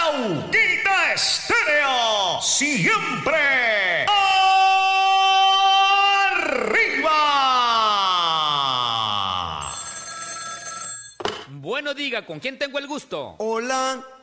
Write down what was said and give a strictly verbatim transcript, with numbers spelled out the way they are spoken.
Auguita Estéreo, siempre arriba. Bueno, diga, ¿con quién tengo el gusto? Hola.